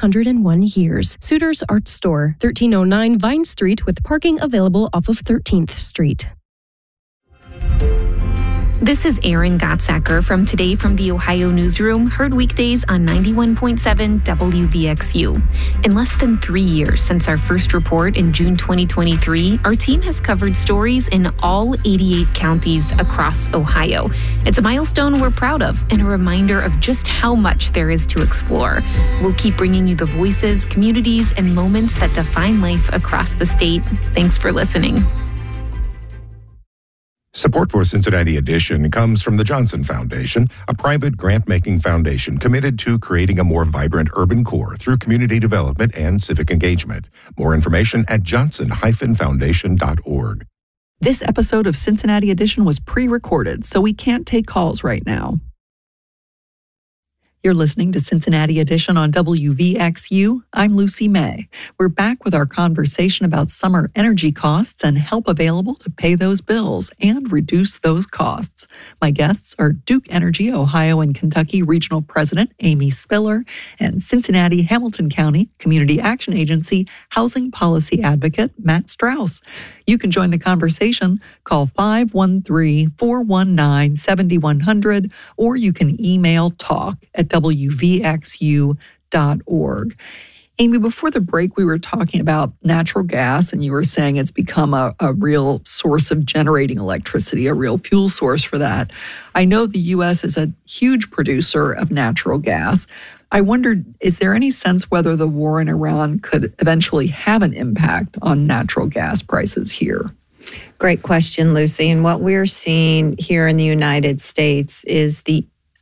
101 years. Suitors Art Store, 1309 Vine Street, with parking available off of 13th Street. This is Erin Gottsacker from Today from the Ohio Newsroom, heard weekdays on 91.7 WVXU. In less than 3 years since our first report in June 2023, our team has covered stories in all 88 counties across Ohio. It's a milestone we're proud of and a reminder of just how much there is to explore. We'll keep bringing you the voices, communities, and moments that define life across the state. Thanks for listening. Support for Cincinnati Edition comes from the Johnson Foundation, a private grant-making foundation committed to creating a more vibrant urban core through community development and civic engagement. More information at johnson-foundation.org. This episode of Cincinnati Edition was pre-recorded, so we can't take calls right now. You're listening to Cincinnati Edition on WVXU. I'm Lucy May. We're back with our conversation about summer energy costs and help available to pay those bills and reduce those costs. My guests are Duke Energy Ohio and Kentucky Regional President Amy Spiller and Cincinnati Hamilton County Community Action Agency Housing Policy Advocate Matt Strauss. You can join the conversation. Call 513-419-7100, or you can email talk@wvxu.org. Amy, before the break, we were talking about natural gas, and you were saying it's become a real source of generating electricity, a real fuel source for that. I know the U.S. is a huge producer of natural gas. I wondered, is there any sense whether the war in Iran could eventually have an impact on natural gas prices here? Great question, Lucy. And what we're seeing here in the United States is the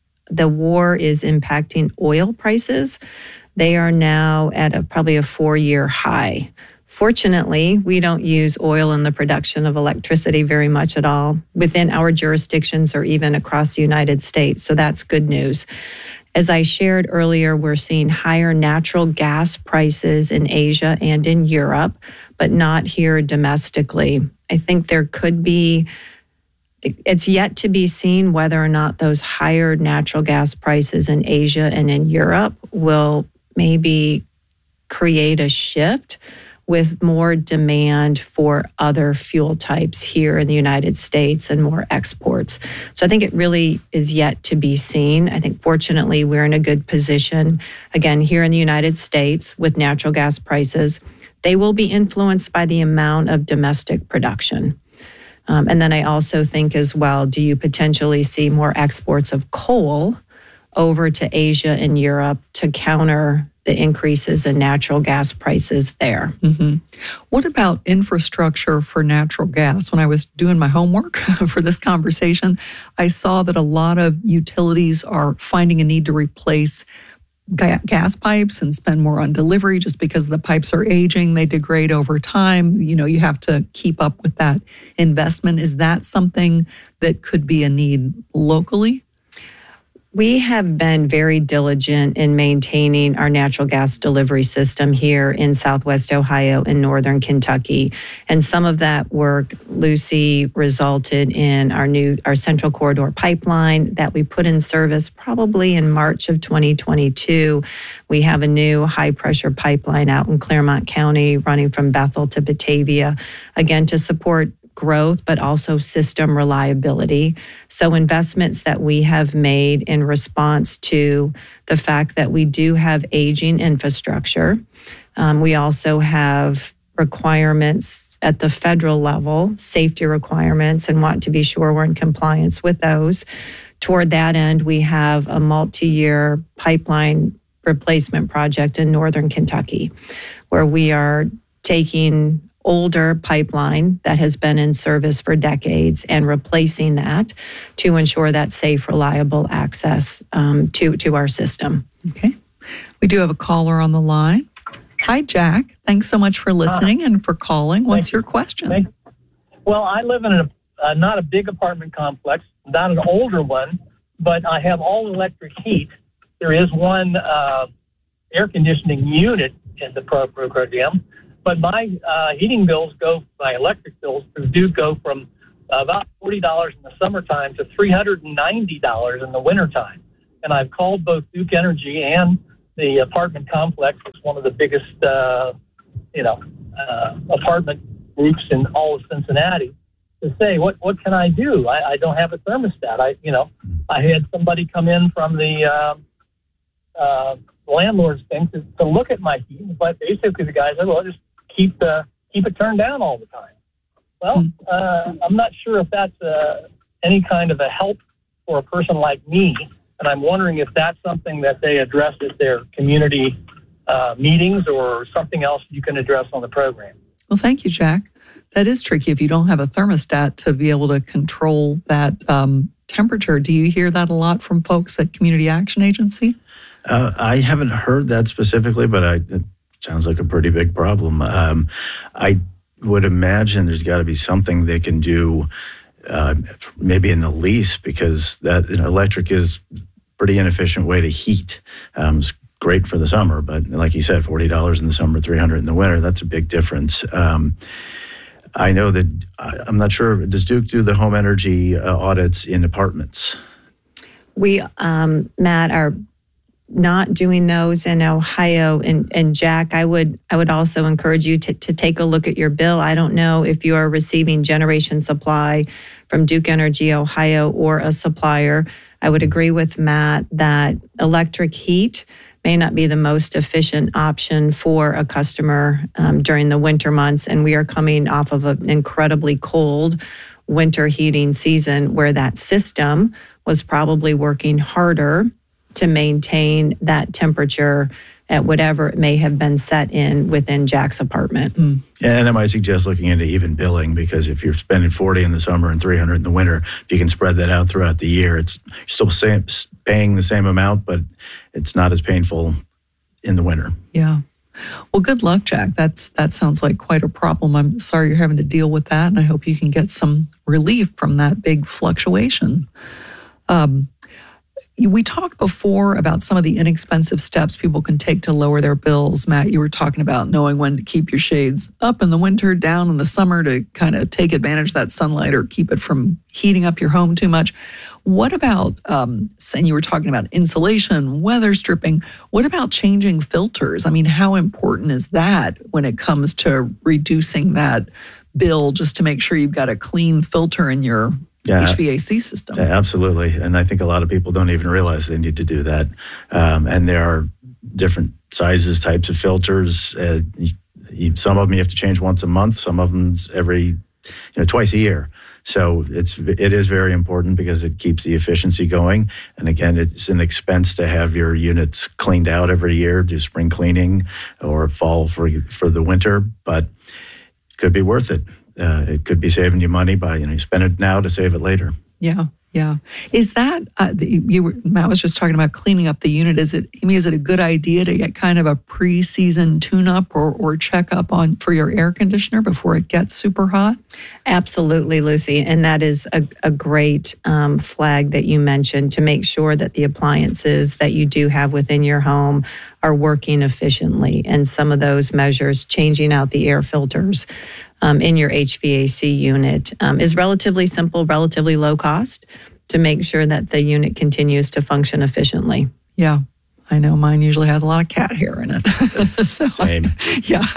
war is impacting oil prices. They are now at probably a 4-year high. Fortunately, we don't use oil in the production of electricity very much at all within our jurisdictions or even across the United States. So that's good news. As I shared earlier, we're seeing higher natural gas prices in Asia and in Europe, but not here domestically. I think there could be, it's yet to be seen whether or not those higher natural gas prices in Asia and in Europe will maybe create a shift with more demand for other fuel types here in the United States and more exports. So I think it really is yet to be seen. I think fortunately we're in a good position, again, here in the United States with natural gas prices. They will be influenced by the amount of domestic production. And then I also think as well, do you potentially see more exports of coal over to Asia and Europe to counter the increases in natural gas prices there? Mm-hmm. What about infrastructure for natural gas? When I was doing my homework for this conversation, I saw that a lot of utilities are finding a need to replace gas pipes and spend more on delivery just because the pipes are aging, they degrade over time. You know, you have to keep up with that investment. Is that something that could be a need locally? We have been very diligent in maintaining our natural gas delivery system here in Southwest Ohio and Northern Kentucky. And some of that work, Lucy, resulted in our Central Corridor pipeline that we put in service probably in March of 2022. We have a new high-pressure pipeline out in Clermont County running from Bethel to Batavia, again, to support growth, but also system reliability. So investments that we have made in response to the fact that we do have aging infrastructure. We also have requirements at the federal level, safety requirements, and want to be sure we're in compliance with those. Toward that end, we have a multi-year pipeline replacement project in Northern Kentucky, where we are taking older pipeline that has been in service for decades and replacing that to ensure that safe, reliable access to our system. Okay. We do have a caller on the line. Hi, Jack. Thanks so much for listening and for calling. What's your question? Well, I live in not a big apartment complex, not an older one, but I have all electric heat. There is one air conditioning unit in the program. But my heating bills my electric bills do go from about $40 in the summertime to $390 in the wintertime. And I've called both Duke Energy and the apartment complex is one of the biggest, apartment groups in all of Cincinnati, to say, what can I do? I don't have a thermostat. I had somebody come in from the landlord's thing to look at my heat, but basically the guy said, well, just keep it turned down all the time. Well, I'm not sure if that's any kind of a help for a person like me, and I'm wondering if that's something that they address at their community meetings or something else you can address on the program. Well, thank you, Jack. That is tricky if you don't have a thermostat to be able to control that temperature. Do you hear that a lot from folks at Community Action Agency? I haven't heard that specifically, but it sounds like a pretty big problem. I would imagine there's got to be something they can do, maybe in the lease, because that electric is a pretty inefficient way to heat. It's great for the summer, but like you said, $40 in the summer, $300 in the winter, that's a big difference. I know that, I'm not sure, does Duke do the home energy audits in apartments? We, Matt, are not doing those in Ohio. And Jack, I would also encourage you to take a look at your bill. I don't know if you are receiving generation supply from Duke Energy Ohio or a supplier. I would agree with Matt that electric heat may not be the most efficient option for a customer during the winter months. And we are coming off of an incredibly cold winter heating season where that system was probably working harder to maintain that temperature at whatever it may have been set in within Jack's apartment. And I might suggest looking into even billing, because if you're spending $40 in the summer and $300 in the winter, if you can spread that out throughout the year, you're still paying the same amount, but it's not as painful in the winter. Yeah. Well, good luck, Jack. That sounds like quite a problem. I'm sorry you're having to deal with that, and I hope you can get some relief from that big fluctuation. We talked before about some of the inexpensive steps people can take to lower their bills. Matt, you were talking about knowing when to keep your shades up in the winter, down in the summer to kind of take advantage of that sunlight or keep it from heating up your home too much. What about, and you were talking about insulation, weather stripping. What about changing filters? I mean, how important is that when it comes to reducing that bill, just to make sure you've got a clean filter in your HVAC system? Yeah, absolutely. And I think a lot of people don't even realize they need to do that. And there are different sizes, types of filters. Some of them you have to change once a month. Some of them every, twice a year. So it is very important because it keeps the efficiency going. And again, it's an expense to have your units cleaned out every year, do spring cleaning or fall for the winter, but it could be worth it. It could be saving you money by, you spend it now to save it later. Yeah. Is that, Matt was just talking about cleaning up the unit. Is it a good idea to get kind of a pre-season tune-up or check-up for your air conditioner before it gets super hot? Absolutely, Lucy. And that is a great flag that you mentioned, to make sure that the appliances that you do have within your home are working efficiently. And some of those measures, changing out the air filters in your HVAC unit, is relatively simple, relatively low cost to make sure that the unit continues to function efficiently. Yeah, I know mine usually has a lot of cat hair in it. So, same. Yeah.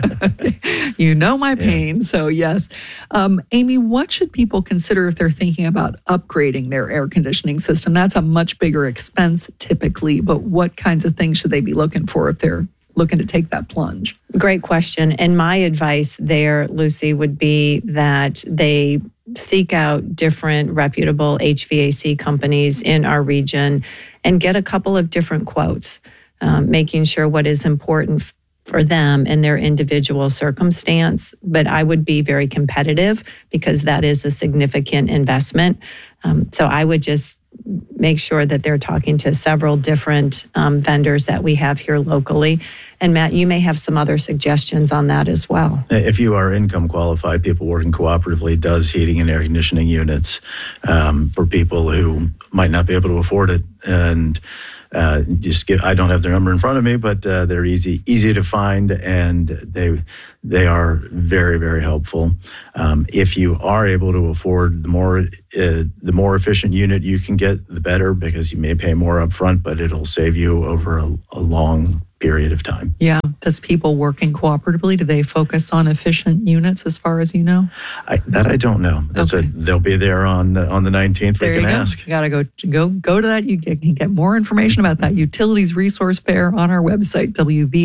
You know my pain, yeah. So yes. Amy, what should people consider if they're thinking about upgrading their air conditioning system? That's a much bigger expense typically, but what kinds of things should they be looking for if they're looking to take that plunge? Great question. And my advice there, Lucy, would be that they seek out different reputable HVAC companies in our region and get a couple of different quotes, making sure what is important for them in their individual circumstance. But I would be very competitive because that is a significant investment. So I would just make sure that they're talking to several different vendors that we have here locally. And Matt, you may have some other suggestions on that as well. If you are income qualified, People Working Cooperatively does heating and air conditioning units for people who might not be able to afford it. And I don't have their number in front of me, but they're easy to find, and they are very, very helpful. If you are able to afford the more efficient unit you can get, the better, because you may pay more upfront, but it'll save you over a long period of time. Yeah. Does people working cooperatively, do they focus on efficient units as far as you know? I don't know. They'll be there on the 19th. There we can you go. ask. You got to go to that. You can get more information about that utilities resource fair on our website,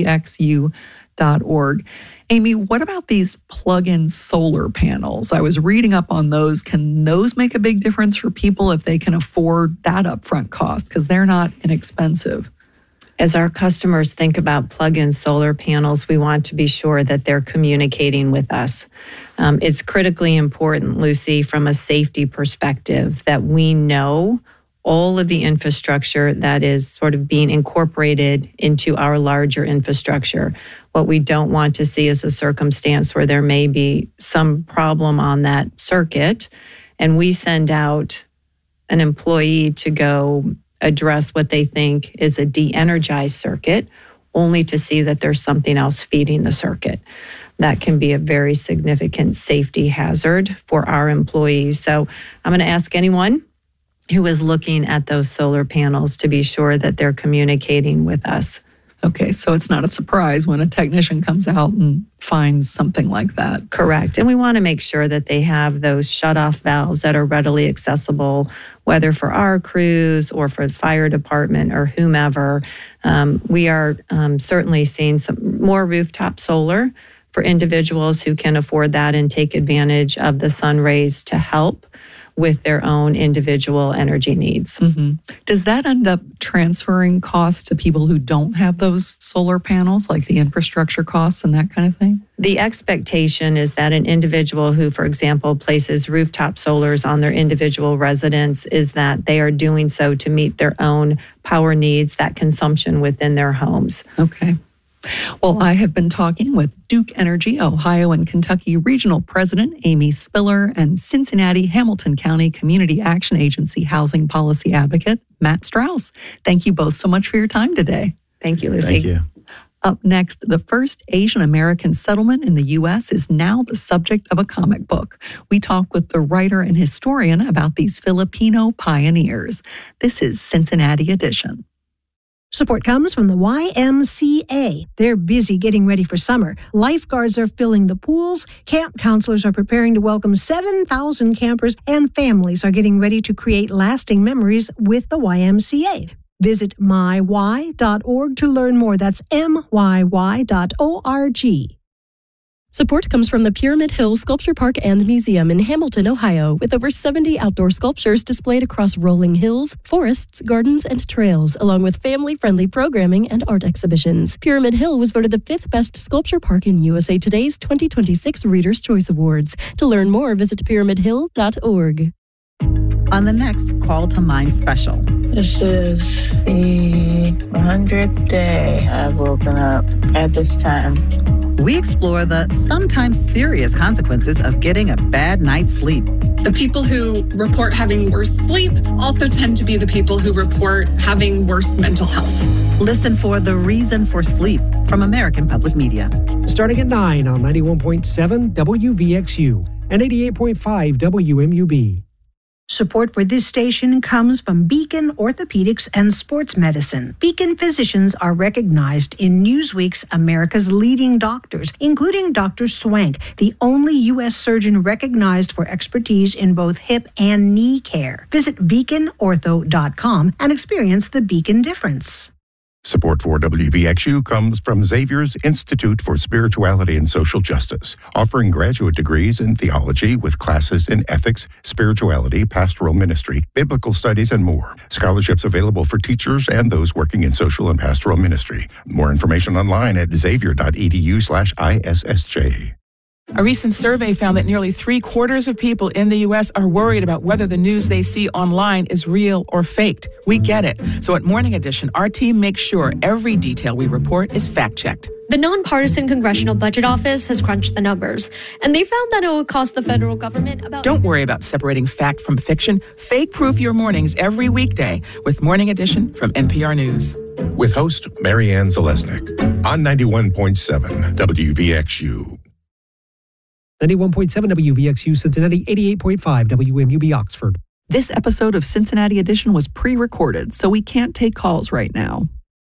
wvxu.org. Amy, what about these plug-in solar panels? I was reading up on those. Can those make a big difference for people if they can afford that upfront cost? Because they're not inexpensive. As our customers think about plug-in solar panels, we want to be sure that they're communicating with us. It's critically important, Lucy, from a safety perspective, that we know all of the infrastructure that is sort of being incorporated into our larger infrastructure. What we don't want to see is a circumstance where there may be some problem on that circuit, and we send out an employee to go address what they think is a de-energized circuit, only to see that there's something else feeding the circuit. That can be a very significant safety hazard for our employees. So I'm going to ask anyone who is looking at those solar panels to be sure that they're communicating with us. Okay, so it's not a surprise when a technician comes out and finds something like that. Correct. And we want to make sure that they have those shut-off valves that are readily accessible, whether for our crews or for the fire department or whomever. We are certainly seeing some more rooftop solar for individuals who can afford that and take advantage of the sun rays to help with their own individual energy needs. Mm-hmm. Does that end up transferring costs to people who don't have those solar panels, like the infrastructure costs and that kind of thing? The expectation is that an individual who, for example, places rooftop solars on their individual residence is that they are doing so to meet their own power needs, that consumption within their homes. Okay. Well, I have been talking with Duke Energy, Ohio and Kentucky Regional President Amy Spiller and Cincinnati Hamilton County Community Action Agency Housing Policy Advocate Matt Strauss. Thank you both so much for your time today. Thank you, Lucy. Thank you. Up next, the first Asian American settlement in the U.S. is now the subject of a comic book. We talk with the writer and historian about these Filipino pioneers. This is Cincinnati Edition. Support comes from the YMCA. They're busy getting ready for summer. Lifeguards are filling the pools, camp counselors are preparing to welcome 7,000 campers, and families are getting ready to create lasting memories with the YMCA. Visit myy.org to learn more. That's myy.org. Support comes from the Pyramid Hill Sculpture Park and Museum in Hamilton, Ohio, with over 70 outdoor sculptures displayed across rolling hills, forests, gardens, and trails, along with family-friendly programming and art exhibitions. Pyramid Hill was voted the 5th best sculpture park in USA Today's 2026 Reader's Choice Awards. To learn more, visit pyramidhill.org. On the next Call to Mind special. This is the 100th day I've woken up at this time. We explore the sometimes serious consequences of getting a bad night's sleep. The people who report having worse sleep also tend to be the people who report having worse mental health. Listen for The Reason for Sleep from American Public Media. Starting at 9 on 91.7 WVXU and 88.5 WMUB. Support for this station comes from Beacon Orthopedics and Sports Medicine. Beacon physicians are recognized in Newsweek's America's Leading Doctors, including Dr. Swank, the only U.S. surgeon recognized for expertise in both hip and knee care. Visit beaconortho.com and experience the Beacon difference. Support for WVXU comes from Xavier's Institute for Spirituality and Social Justice, offering graduate degrees in theology with classes in ethics, spirituality, pastoral ministry, biblical studies, and more. Scholarships available for teachers and those working in social and pastoral ministry. More information online at xavier.edu/ISSJ. A recent survey found that nearly 3/4 of people in the U.S. are worried about whether the news they see online is real or faked. We get it. So at Morning Edition, our team makes sure every detail we report is fact-checked. The nonpartisan Congressional Budget Office has crunched the numbers, and they found that it will cost the federal government about... Don't worry about separating fact from fiction. Fake-proof your mornings every weekday with Morning Edition from NPR News. With host Marianne Zalesnik on 91.7 WVXU. 91.7 WVXU Cincinnati, 88.5 WMUB Oxford. This episode of Cincinnati Edition was pre-recorded, so we can't take calls right now.